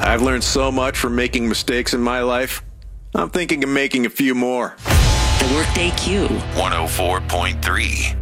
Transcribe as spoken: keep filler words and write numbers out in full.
I've learned so much from making mistakes in my life. I'm thinking of making a few more. The Workday Q. one oh four point three.